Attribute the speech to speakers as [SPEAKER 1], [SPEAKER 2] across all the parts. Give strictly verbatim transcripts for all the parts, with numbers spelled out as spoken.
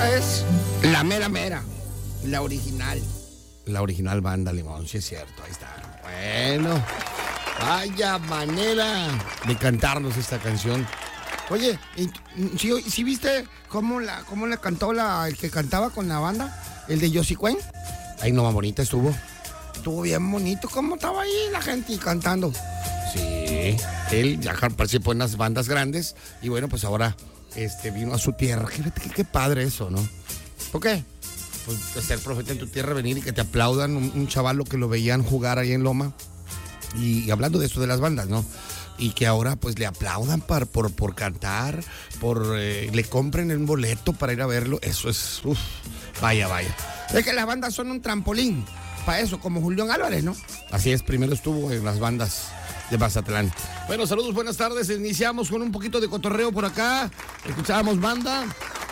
[SPEAKER 1] Esta es la mera mera, la original. La original Banda Limón, sí es cierto, ahí está. Bueno, vaya manera de cantarnos esta canción. Oye, ¿sí, sí viste cómo la, cómo la cantó la, el que cantaba con la banda? El de Yossi Cuen. Ay, no, más bonita estuvo. Estuvo bien bonito, cómo estaba ahí la gente cantando. Sí, él ya participó en las bandas grandes y bueno, pues ahora este, vino a su tierra. Qué, qué, qué padre eso, ¿no? ¿Por qué? Pues ser profeta en tu tierra, venir y que te aplaudan un, un chavalo que lo veían jugar ahí en Loma. Y, y hablando de eso de las bandas, ¿no? Y que ahora pues le aplaudan por, por, por cantar, por eh, le compren un boleto para ir a verlo. Eso es, uff, vaya, vaya. Es que las bandas son un trampolín para eso, como Julián Álvarez, ¿no? Así es, primero estuvo en las bandas de Mazatlán. Bueno, saludos, buenas tardes. Iniciamos con un poquito de cotorreo por acá. Escuchábamos banda.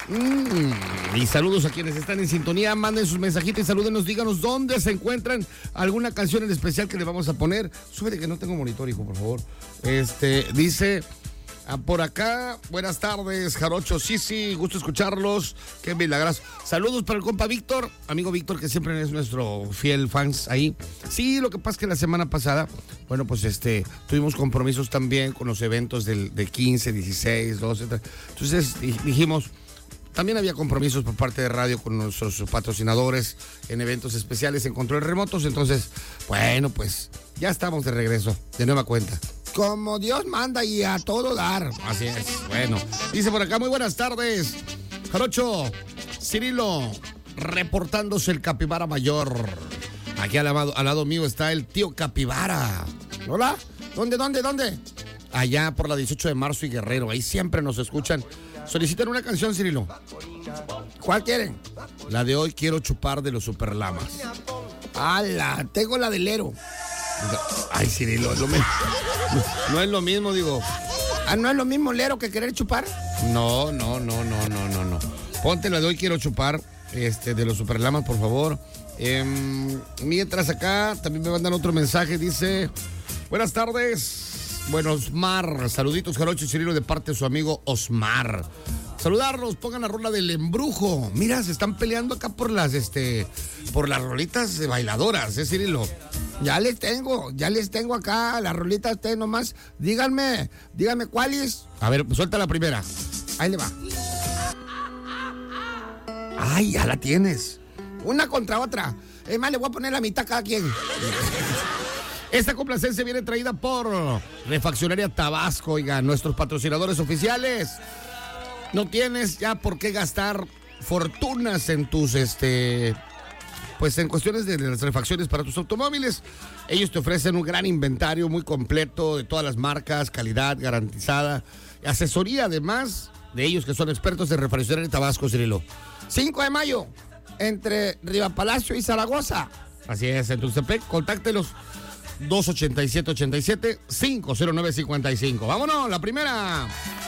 [SPEAKER 1] Mm, y saludos a quienes están en sintonía. Manden sus mensajitos y salúdenos. Díganos dónde se encuentran. Alguna canción en especial que le vamos a poner. Súbete que no tengo monitor, hijo, por favor. Este, dice... Ah, por acá, buenas tardes, Jarocho, sí, sí, gusto escucharlos, qué milagroso. Saludos para el compa Víctor, amigo Víctor, que siempre es nuestro fiel fans ahí. Sí, lo que pasa es que la semana pasada, bueno, pues este, tuvimos compromisos también con los eventos del, de quince, dieciséis, doce, entonces dijimos, también había compromisos por parte de radio con nuestros patrocinadores en eventos especiales, en controles remotos, entonces, bueno, pues ya estamos de regreso, de nueva cuenta. Como Dios manda y a todo dar. Así es, bueno. Dice por acá, muy buenas tardes. Jarocho, Cirilo, reportándose el Capibara Mayor. Aquí al lado, al lado mío está el tío Capibara. Hola, ¿dónde, dónde, dónde? Allá por la dieciocho de marzo y Guerrero, ahí siempre nos escuchan. Solicitan una canción, Cirilo. ¿Cuál quieren? La de Hoy Quiero Chupar de los Superlamas. ¡Hala! Tengo la del Ero. Ay, Cirilo, es lo mismo. No es lo mismo, digo. Ah, ¿no es lo mismo Lero que querer chupar? No, no, no, no, no, no, no. Ponte la de Hoy Quiero Chupar, este, de los Superlamas, por favor. Eh, mientras acá también me mandan otro mensaje, dice, buenas tardes. Bueno, Osmar, saluditos, Jarocho y Cirilo, de parte de su amigo Osmar. Saludarlos, pongan la rola del Embrujo. Mira, se están peleando acá por las, este, por las rolitas de bailadoras, ¿eh, Cirilo? Ya les tengo, ya les tengo acá las rolitas, ustedes nomás. Díganme, díganme cuáles. A ver, pues suelta la primera. Ahí le va. Ay, ya la tienes. Una contra otra. Es más, le voy a poner la mitad a cada quien. Esta complacencia viene traída por Refaccionaria Tabasco, oiga, nuestros patrocinadores oficiales. No tienes ya por qué gastar fortunas en tus, este, pues en cuestiones de las refacciones para tus automóviles. Ellos te ofrecen un gran inventario muy completo de todas las marcas, calidad garantizada, asesoría además de ellos que son expertos de Refaccionaria Tabasco, Cirilo. cinco de mayo, entre Rivapalacio y Zaragoza. Así es, en Tuxtepec, contáctelos. dos ochenta y siete, ochenta y siete, cinco cero nueve, cincuenta y cinco. Vámonos, la primera.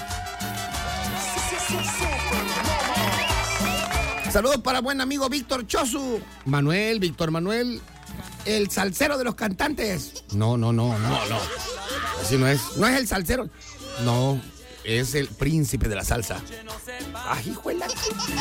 [SPEAKER 1] Saludos para buen amigo Víctor Chosu. Manuel, Víctor Manuel, el salsero de los cantantes. No, no, no, no, no. Así no es. No es el salsero. No, es el príncipe de la salsa. Ay, hijuela.